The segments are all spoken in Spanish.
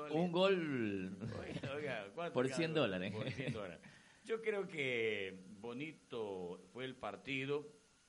goles. Un gol Oiga, ¿cuánto por cada $100. gol? Por $100. Yo creo que bonito fue el partido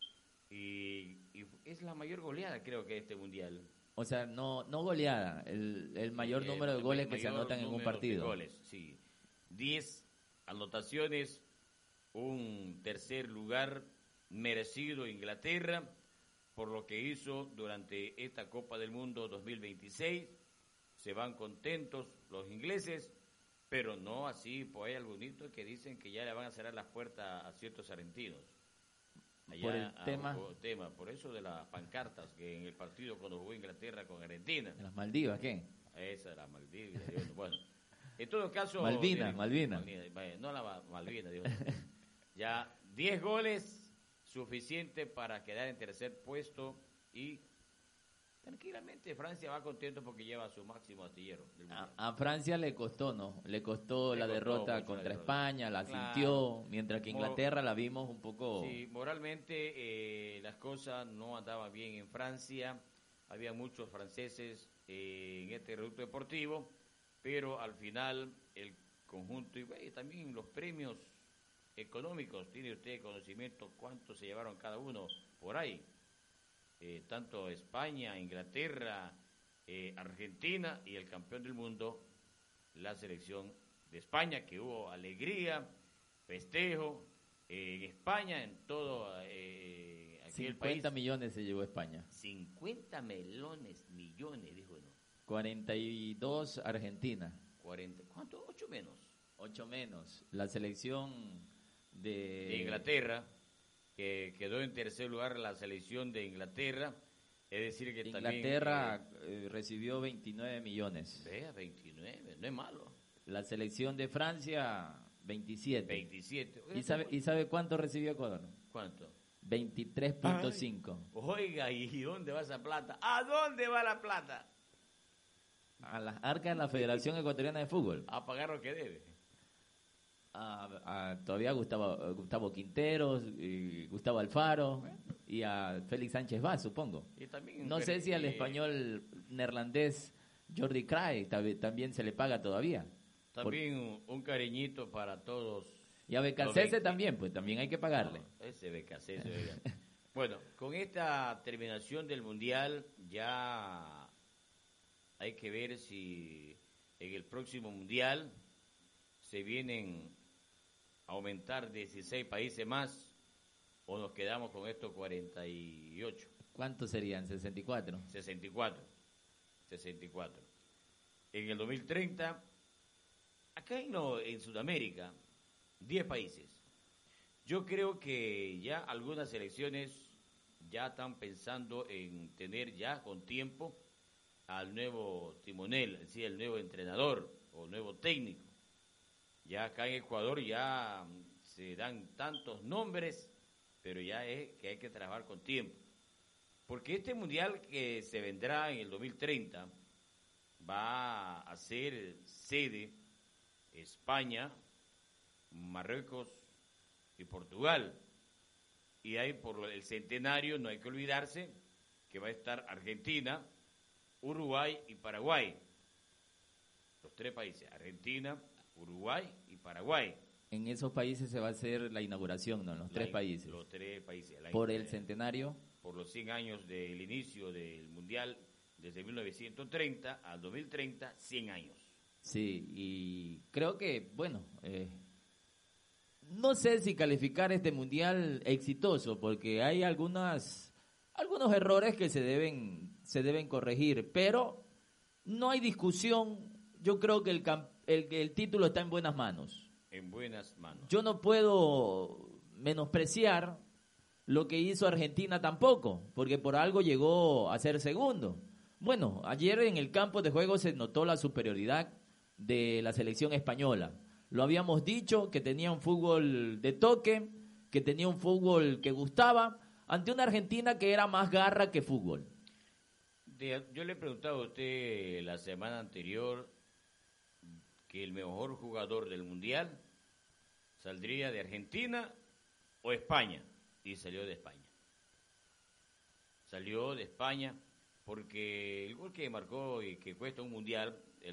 y es la mayor goleada, creo que este mundial. O sea, no goleada, el mayor número de goles que se anotan en un partido. Goles, sí. 10 anotaciones, un tercer lugar merecido Inglaterra por lo que hizo durante esta Copa del Mundo 2026. Se van contentos los ingleses, pero no así, pues hay algunos que dicen que ya le van a cerrar las puertas a ciertos argentinos. Allá, por el tema, por eso de las pancartas que en el partido cuando jugó Inglaterra con Argentina. ¿De las Maldivas qué? Esa era Maldivas. Bueno, en todo caso... Malvinas. No la Malvinas, digo. Ya 10 goles, suficiente para quedar en tercer puesto y tranquilamente Francia va contento porque lleva su máximo artillero. A Francia le costó, ¿no? Le costó la derrota contra España, la sintió, mientras que Inglaterra la vimos un poco... Sí, moralmente las cosas no andaban bien en Francia, había muchos franceses en este reducto deportivo, pero al final el conjunto y también los premios económicos, ¿tiene usted conocimiento cuánto se llevaron cada uno por ahí? Tanto España, Inglaterra, Argentina y el campeón del mundo, la selección de España, que hubo alegría, festejo en España, en todo aquí el país. 50 millones se llevó España. 50 millones, dijo no. 42 Argentina. 40, ¿cuánto? 8 menos. 8 menos. La selección de Inglaterra, que quedó en tercer lugar la selección de Inglaterra, es decir que Inglaterra también... recibió 29 millones. Vea, 29, no es malo. La selección de Francia, 27. 27. Oiga, ¿Y sabe cuánto recibió Ecuador? ¿Cuánto? 23.5. Oiga, ¿y dónde va esa plata? ¿A dónde va la plata? A las arcas de la Federación Ecuatoriana de Fútbol. A pagar lo que debe. Todavía Gustavo Quinteros, Gustavo Alfaro y a Félix Sánchez Vaz, supongo. Y también, no sé si al español neerlandés Jordi Craig también se le paga todavía. También un cariñito para todos. Y a Becasese también, pues también hay que pagarle. No, ese Becasese, oiga. Bueno, con esta terminación del Mundial ya hay que ver si en el próximo Mundial se vienen a aumentar 16 países más o nos quedamos con estos 48. ¿Cuántos serían? 64. 64. En el 2030, acá en Sudamérica, 10 países. Yo creo que ya algunas selecciones ya están pensando en tener ya con tiempo al nuevo timonel, es decir, el nuevo entrenador o nuevo técnico. Ya acá en Ecuador ya se dan tantos nombres, pero ya es que hay que trabajar con tiempo. Porque este mundial que se vendrá en el 2030 va a ser sede España, Marruecos y Portugal. Y ahí por el centenario no hay que olvidarse que va a estar Argentina, Uruguay y Paraguay. Los 3 países, Argentina, Uruguay y Paraguay. En esos países se va a hacer la inauguración, ¿no? Los 3 países. Los 3 países. ¿Por el centenario? Por los 100 años del inicio del Mundial, desde 1930 al 2030, 100 años. Sí, y creo que, bueno, no sé si calificar este Mundial exitoso, porque hay algunos errores que se deben corregir, pero no hay discusión. Yo creo que el título está en buenas manos. En buenas manos. Yo no puedo menospreciar lo que hizo Argentina tampoco, porque por algo llegó a ser segundo. Bueno, ayer en el campo de juego se notó la superioridad de la selección española. Lo habíamos dicho, que tenía un fútbol de toque, que tenía un fútbol que gustaba, ante una Argentina que era más garra que fútbol. Yo le preguntaba a usted la semana anterior que el mejor jugador del Mundial saldría de Argentina o España, y salió de España. Salió de España porque el gol que marcó y que cuesta un Mundial